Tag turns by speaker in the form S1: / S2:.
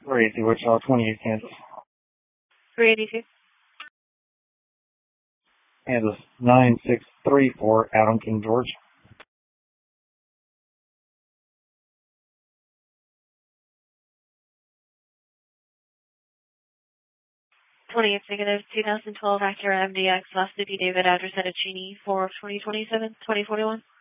S1: 380 Wichita, 28 Kansas.
S2: 382.
S1: Kansas, 9634, Adam King George.
S2: 28 negative, 2012 Acura MDX, last City David, address at Cheney for 2027, 2041.